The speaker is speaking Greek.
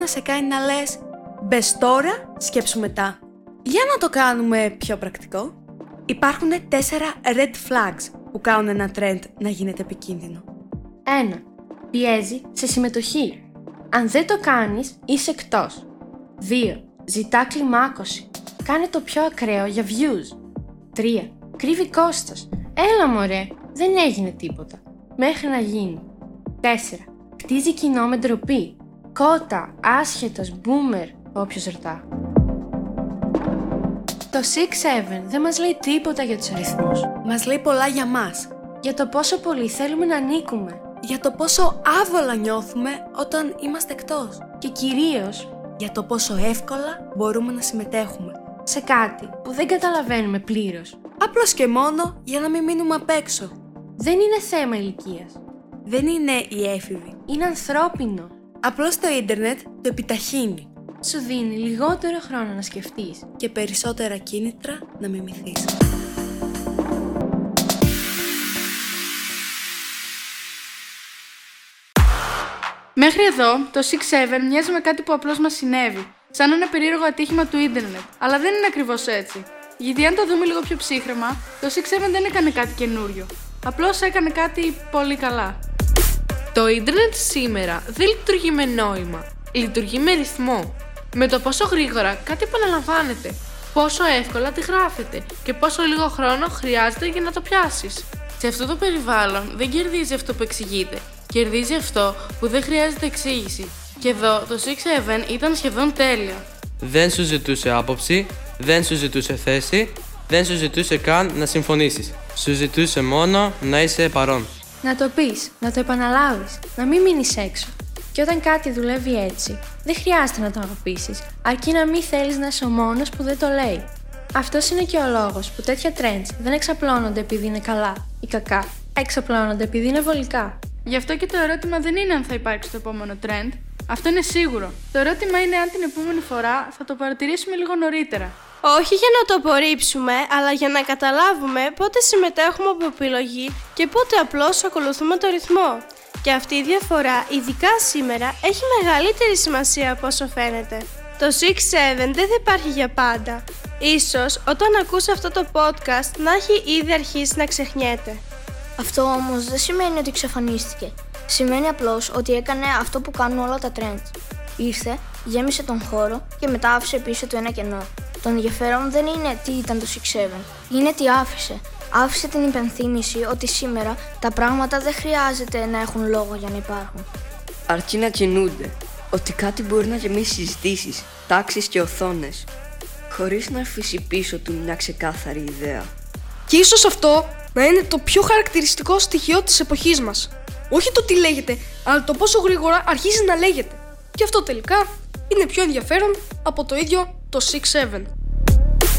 να σε κάνει να λες «Μπες τώρα, σκέψου μετά». Για να το κάνουμε πιο πρακτικό, υπάρχουν 4 red flags που κάνουν ένα trend να γίνεται επικίνδυνο. 1. Πιέζει σε συμμετοχή. Αν δεν το κάνεις, είσαι εκτός. 2. Ζητά κλιμάκωση. Κάνε το πιο ακραίο για views. 3. Κρύβει κόστος. Έλα μωρέ, δεν έγινε τίποτα. Μέχρι να γίνει. 4. Χτίζει κοινό με ντροπή. Κότα, άσχετος, boomer, όποιος ρωτά. Το 6-7 δεν μας λέει τίποτα για τους αριθμούς. Μας λέει πολλά για μας. Για το πόσο πολύ θέλουμε να ανήκουμε. Για το πόσο άβολα νιώθουμε όταν είμαστε εκτός. Και κυρίως Για το πόσο εύκολα μπορούμε να συμμετέχουμε. σε κάτι που δεν καταλαβαίνουμε πλήρως. Απλώς και μόνο για να μην μείνουμε απ' έξω. Δεν είναι θέμα ηλικίας. Δεν είναι οι έφηβοι. Είναι ανθρώπινο. Απλώς το ίντερνετ το επιταχύνει Σου δίνει λιγότερο χρόνο να σκεφτείς. και περισσότερα κίνητρα να μιμηθείς. Μέχρι εδώ, το 6-7 μοιάζει με κάτι που απλώς μας συνέβη, σαν ένα περίεργο ατύχημα του ίντερνετ. Αλλά δεν είναι ακριβώς έτσι. Γιατί αν το δούμε λίγο πιο ψύχρεμα, το 6-7 δεν έκανε κάτι καινούριο. Απλώς έκανε κάτι πολύ καλά. Το ίντερνετ σήμερα δεν λειτουργεί με νόημα. Λειτουργεί με ρυθμό. Με το πόσο γρήγορα κάτι επαναλαμβάνεται, πόσο εύκολα τη γράφεται και πόσο λίγο χρόνο χρειάζεται για να το πιάσεις. Σε αυτό το περιβάλλον δεν κερδίζει αυτό που εξηγείται. Κερδίζει αυτό που δεν χρειάζεται εξήγηση. Και εδώ το 6-7 ήταν σχεδόν τέλειο. Δεν σου ζητούσε άποψη, δεν σου ζητούσε θέση, δεν σου ζητούσε καν να συμφωνήσεις. Σου ζητούσε μόνο να είσαι παρόν. Να το πεις, να το επαναλάβεις, να μην μείνεις έξω. Και όταν κάτι δουλεύει έτσι, δεν χρειάζεται να το αγαπήσεις, αρκεί να μην θέλεις να είσαι ο μόνος που δεν το λέει. Αυτός είναι και ο λόγος που τέτοια trends δεν εξαπλώνονται επειδή είναι καλά ή κακά, εξαπλώνονται επειδή είναι βολικά. Γι' αυτό και το ερώτημα δεν είναι αν θα υπάρξει το επόμενο trend. Αυτό είναι σίγουρο. Το ερώτημα είναι αν την επόμενη φορά θα το παρατηρήσουμε λίγο νωρίτερα. Όχι για να το απορρίψουμε, αλλά για να καταλάβουμε πότε συμμετέχουμε από επιλογή και πότε απλώς ακολουθούμε το ρυθμό. Και αυτή η διαφορά, ειδικά σήμερα, έχει μεγαλύτερη σημασία από όσο φαίνεται. Το 6-7 δεν θα υπάρχει για πάντα. Ίσως όταν ακούς αυτό το podcast να έχει ήδη αρχίσει να ξεχνιέται. Αυτό όμως δεν σημαίνει ότι εξαφανίστηκε. Σημαίνει απλώς ότι έκανε αυτό που κάνουν όλα τα trends. Ήρθε, γέμισε τον χώρο και μετά άφησε πίσω του ένα κενό. Το ενδιαφέρον δεν είναι τι ήταν το 6-7, είναι τι άφησε. Άφησε την υπενθύμηση ότι σήμερα τα πράγματα δεν χρειάζεται να έχουν λόγο για να υπάρχουν. Αρκεί να κινούνται, ότι κάτι μπορεί να γεμίσει συζητήσεις, τάξεις και οθόνες, χωρίς να αφήσει πίσω του μια ξεκάθαρη ιδέα. Και ίσως αυτό να είναι το πιο χαρακτηριστικό στοιχείο της εποχής μας. Όχι το τι λέγεται, αλλά το πόσο γρήγορα αρχίζει να λέγεται. Και αυτό τελικά είναι πιο ενδιαφέρον από το ίδιο το 6-7.